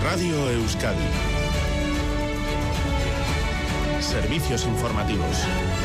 Radio Euskadi. Servicios informativos.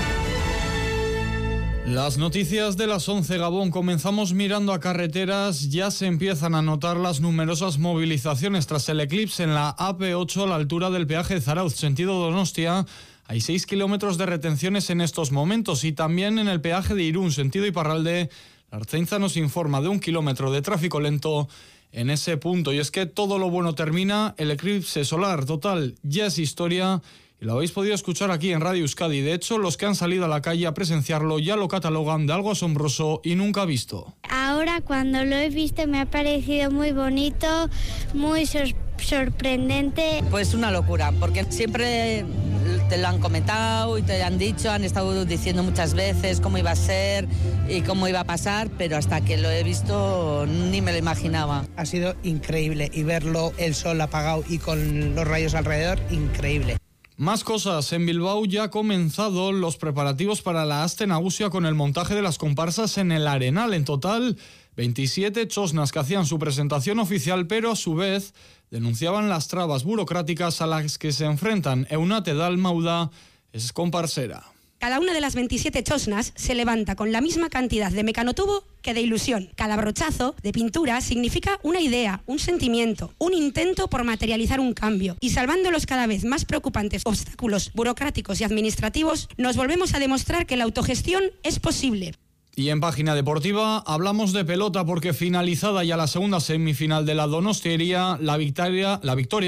Las noticias de las 11, Gabón. Comenzamos mirando a carreteras. Ya se empiezan a notar las numerosas movilizaciones tras el eclipse en la AP8 a la altura del peaje de Zarautz, sentido Donostia. Hay 6 kilómetros de retenciones en estos momentos y también en el peaje de Irún, sentido Iparralde. La Ertzaintza nos informa de 1 kilómetro de tráfico lento en ese punto. Y es que todo lo bueno termina. El eclipse solar total ya es historia. Y lo habéis podido escuchar aquí en Radio Euskadi. De hecho, los que han salido a la calle a presenciarlo ya lo catalogan de algo asombroso y nunca visto. Ahora, cuando lo he visto, me ha parecido muy bonito, muy sorprendente. Pues una locura, porque siempre te lo han comentado y te han dicho, han estado diciendo muchas veces cómo iba a ser y cómo iba a pasar, pero hasta que lo he visto ni me lo imaginaba. Ha sido increíble y verlo, el sol apagado y con los rayos alrededor, increíble. Más cosas. En Bilbao ya han comenzado los preparativos para la Aste Nagusia con el montaje de las comparsas en el Arenal. En total, 27 txosnas que hacían su presentación oficial, pero a su vez denunciaban las trabas burocráticas a las que se enfrentan. Eunate Dalmauda es comparsera. Cada una de las 27 txosnas se levanta con la misma cantidad de mecanotubo que de ilusión. Cada brochazo de pintura significa una idea, un sentimiento, un intento por materializar un cambio. Y salvando los cada vez más preocupantes obstáculos burocráticos y administrativos, nos volvemos a demostrar que la autogestión es posible. Y en página deportiva hablamos de pelota porque finalizada ya la segunda semifinal de la Donostiería, la victoria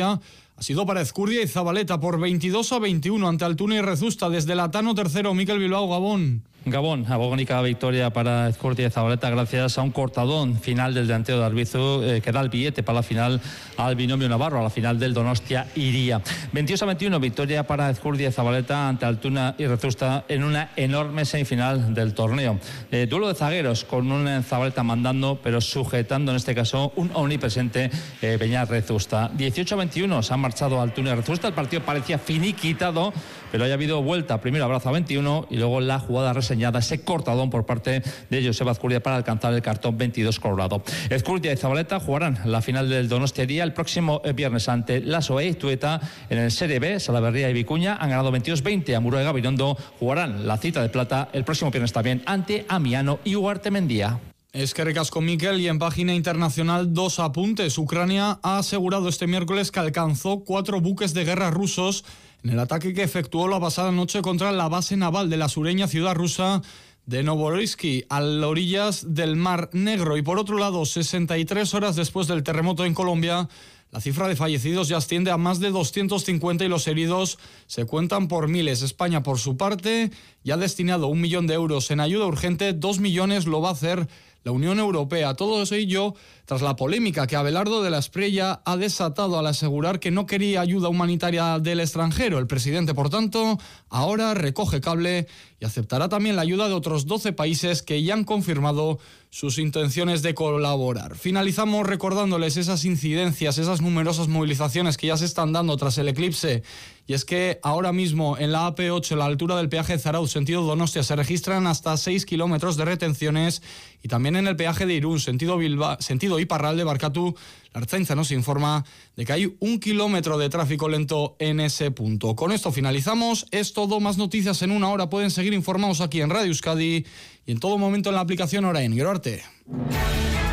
ha sido para Ezcurdia y Zabaleta por 22-21 ante Altuna y Rezusta. Desde Latano tercero, Mikel Bilbao, Gabón. Gabón, agónica victoria para Ezcurdia y Zabaleta gracias a un cortadón final del delantero de Arbizu que da el billete para la final al binomio Navarro, a la final del Donostia Iría. 22-21, victoria para Ezcurdia y Zabaleta ante Altuna y Rezusta en una enorme semifinal del torneo. Duelo de zagueros con un Zabaleta mandando, pero sujetando en este caso un omnipresente Beñat Rezusta. 18-21 se han marchado Altuna y Rezusta. El partido parecía finiquitado, pero haya habido vuelta. Primero abrazo a 21 y luego la jugada reseñada, ese cortadón por parte de Joseba Ezcurdia para alcanzar el cartón 22 colorado. Ezcurdia y Zabaleta jugarán la final del Donostiaría el próximo viernes ante la SOE y Tueta en el Serie B. Salaberria y Vicuña han ganado 22-20 a Muro y Gabirondo. Jugarán la cita de plata el próximo viernes también ante Amiano y Ugarte Mendía. Eskerrik asko, Mikel. Y en página internacional, 2 apuntes. Ucrania ha asegurado este miércoles que alcanzó 4 buques de guerra rusos en el ataque que efectuó la pasada noche contra la base naval de la sureña ciudad rusa de Novorossiysk, a las orillas del Mar Negro. Y por otro lado, 63 horas después del terremoto en Colombia, la cifra de fallecidos ya asciende a más de 250 y los heridos se cuentan por miles. España, por su parte, ya ha destinado 1 millón de euros en ayuda urgente. 2 millones lo va a hacer la Unión Europea. Todo ello tras la polémica que Abelardo de la Espriella ha desatado al asegurar que no quería ayuda humanitaria del extranjero. El presidente, por tanto, ahora recoge cable y aceptará también la ayuda de otros 12 países que ya han confirmado sus intenciones de colaborar. Finalizamos recordándoles esas incidencias, esas numerosas movilizaciones que ya se están dando tras el eclipse. Y es que ahora mismo en la AP8, a la altura del peaje de Zarautz, sentido Donostia, se registran hasta 6 kilómetros de retenciones. Y también en el peaje de Irún, sentido Iparralde, Barkatu, la Ertzaintza nos informa de que hay 1 kilómetro de tráfico lento en ese punto. Con esto finalizamos. Es todo. Más noticias en 1 hora. Pueden seguir informados aquí en Radio Euskadi y en todo momento en la aplicación Orain. Gero arte.